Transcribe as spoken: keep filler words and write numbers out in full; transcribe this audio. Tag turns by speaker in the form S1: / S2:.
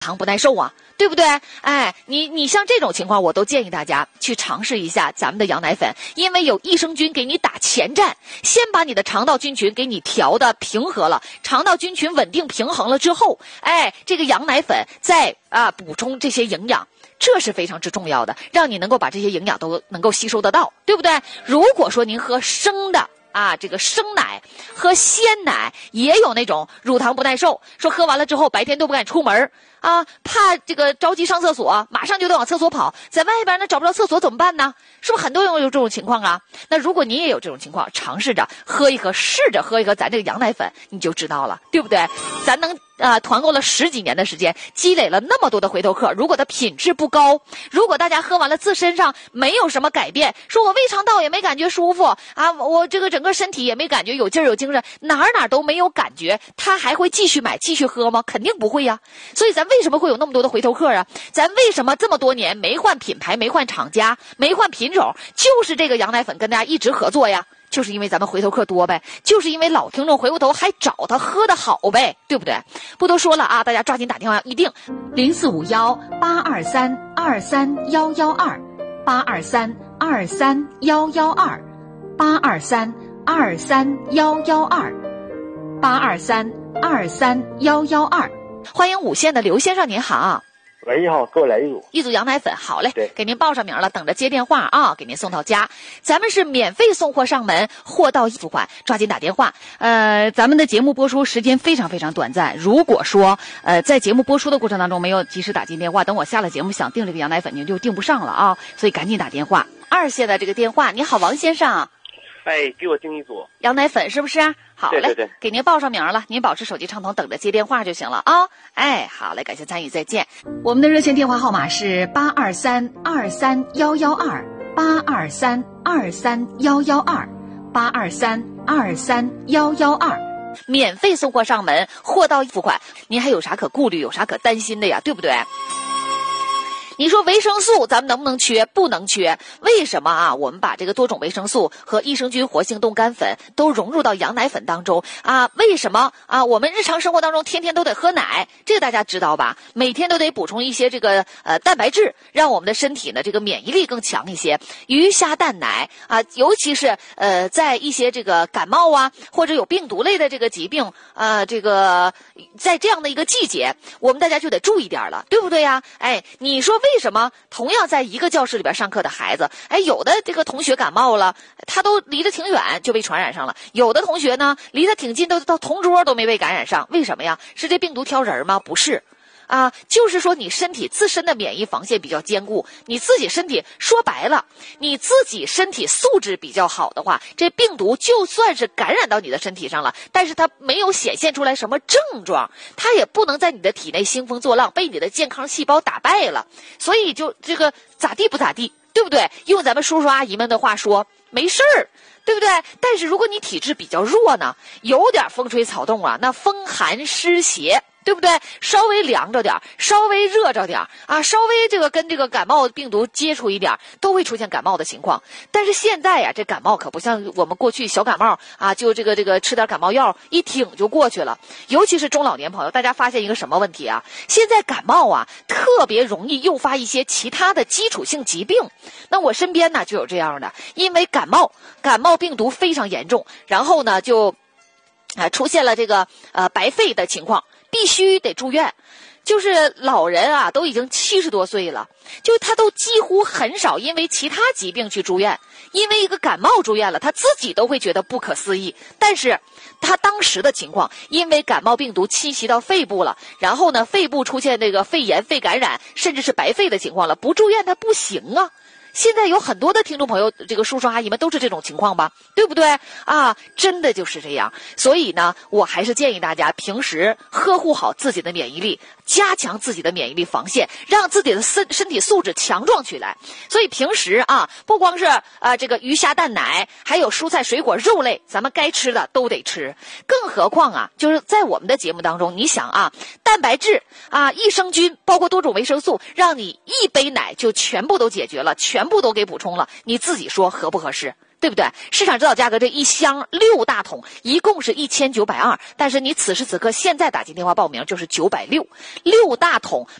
S1: 糖不耐受啊，对不对？哎，你你像这种情况，我都建议大家去尝试一下咱们的羊奶粉，因为有益生菌给你打前站，先把你的肠道菌群给你调的平和了，肠道菌群稳定平衡了之后，哎，这个羊奶粉再啊补充这些营养。这是非常之重要的，让你能够把这些营养都能够吸收得到，对不对？如果说您喝生的啊，这个生奶喝鲜奶，也有那种乳糖不耐受，说喝完了之后白天都不敢出门啊，怕这个着急上厕所，马上就得往厕所跑，在外边呢找不着厕所怎么办呢？是不是很多人有这种情况啊？那如果你也有这种情况，尝试着喝一喝，试着喝一喝咱这个羊奶粉，你就知道了，对不对？咱能啊、呃，团购了十几年的时间，积累了那么多的回头客。如果它品质不高，如果大家喝完了自身上没有什么改变，说我胃肠道也没感觉舒服啊，我这个整个身体也没感觉有劲儿有精神，哪儿哪儿都没有感觉，他还会继续买继续喝吗？肯定不会呀。所以咱为什么会有那么多的回头客啊？咱为什么这么多年没换品牌、没换厂家、没换品种？就是这个羊奶粉跟大家一直合作呀。就是因为咱们回头客多呗，就是因为老听众回过头还找他喝的好呗，对不对？不多说了啊，大家抓紧打电话预定
S2: 零四五幺八二三二三幺幺二八二三二三幺幺二八二三二三幺幺二八二三二三幺幺二。
S1: 欢迎五线的刘先生，您好。
S3: 喂，你好，给我来一组。
S1: 一组羊奶粉，好嘞，
S3: 对，
S1: 给您报上名了，等着接电话啊，给您送到家。咱们是免费送货上门，货到付款，抓紧打电话。呃，咱们的节目播出时间非常非常短暂，如果说呃在节目播出的过程当中没有及时打进电话，等我下了节目想订这个羊奶粉，您就订不上了啊，所以赶紧打电话。二线的这个电话，你好，王先生。
S3: 哎，给我订一组
S1: 羊奶粉是不是？好嘞，
S3: 对对对，
S1: 给您报上名了，您保持手机畅通，等着接电话就行了啊。哎，好嘞，感谢参与，再见。
S2: 我们的热线电话号码是八二三二三幺幺二八二三二三幺幺二八二三二三幺幺二。
S1: 免费送货上门，货到付款，您还有啥可顾虑，有啥可担心的呀？对不对？你说维生素咱们能不能缺？不能缺。为什么啊？我们把这个多种维生素和益生菌活性冻干粉都融入到羊奶粉当中啊？为什么啊？我们日常生活当中天天都得喝奶，这个大家知道吧？每天都得补充一些这个呃蛋白质，让我们的身体呢这个免疫力更强一些。鱼虾蛋奶啊，尤其是呃在一些这个感冒啊或者有病毒类的这个疾病啊，这个在这样的一个季节，我们大家就得注意点了，对不对呀？哎，你说为为什么同样在一个教室里边上课的孩子，哎，有的这个同学感冒了，他都离得挺远就被传染上了，有的同学呢离得挺近，都到同桌都没被感染上，为什么呀？是这病毒挑人吗？不是啊，就是说你身体自身的免疫防线比较坚固，你自己身体说白了，你自己身体素质比较好的话，这病毒就算是感染到你的身体上了，但是它没有显现出来什么症状，它也不能在你的体内兴风作浪，被你的健康细胞打败了，所以就这个咋地不咋地，对不对？用咱们叔叔阿姨们的话说，没事儿。对不对？但是如果你体质比较弱呢，有点风吹草动啊，那风寒湿邪，对不对？稍微凉着点，稍微热着点啊，稍微这个跟这个感冒病毒接触一点，都会出现感冒的情况。但是现在呀，这感冒可不像我们过去小感冒啊，就这个这个吃点感冒药一挺就过去了。尤其是中老年朋友，大家发现一个什么问题啊？现在感冒啊，特别容易诱发一些其他的基础性疾病。那我身边呢就有这样的，因为感冒，感冒病毒非常严重，然后呢就啊出现了这个呃白肺的情况，必须得住院。就是老人啊都已经七十多岁了，就他都几乎很少因为其他疾病去住院，因为一个感冒住院了，他自己都会觉得不可思议。但是他当时的情况，因为感冒病毒侵袭到肺部了，然后呢肺部出现这个肺炎、肺感染，甚至是白肺的情况了，不住院他不行啊。现在有很多的听众朋友，这个叔叔阿姨们都是这种情况吧，对不对啊？真的就是这样。所以呢，我还是建议大家平时呵护好自己的免疫力，加强自己的免疫力防线，让自己的身身体素质强壮起来。所以平时啊，不光是呃这个鱼虾蛋奶，还有蔬菜水果肉类，咱们该吃的都得吃。更何况啊，就是在我们的节目当中，你想啊，蛋白质啊、益生菌，包括多种维生素，让你一杯奶就全部都解决了，全全部都给补充了，你自己说合不合适？ 对不对？市场指导价格这一箱六大桶一共是一千九百二，但是你此时此刻现在打进电话报名就是九百六，六大桶